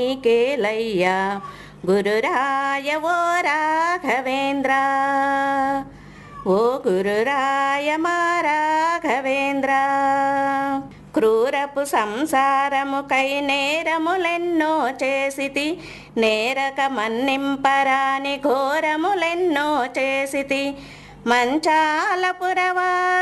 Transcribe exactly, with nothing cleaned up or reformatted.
కేలయ్య గురురాయ ఓ రాఘవేంద్ర, ఓ గురురాయ మా రాఘవేంద్ర. క్రూరపు సంసారముకై నేరములెన్నో చేసితి, నేరక మన్నింపరాని ఘోరములెన్నో చేసితి. మంచాలపురవా